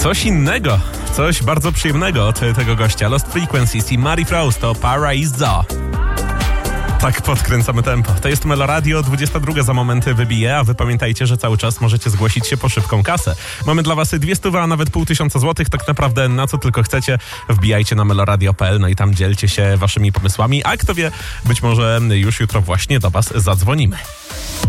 Coś innego, coś bardzo przyjemnego od tego gościa. Lost Frequencies i Mary Frost to Paraiso. Tak podkręcamy tempo. To jest Meloradio, 22 za momenty wybije, a wy pamiętajcie, że cały czas możecie zgłosić się po szybką kasę. Mamy dla was 200, a nawet 500 złotych, tak naprawdę na co tylko chcecie. Wbijajcie na meloradio.pl, no i tam dzielcie się waszymi pomysłami, a kto wie, być może już jutro właśnie do was zadzwonimy.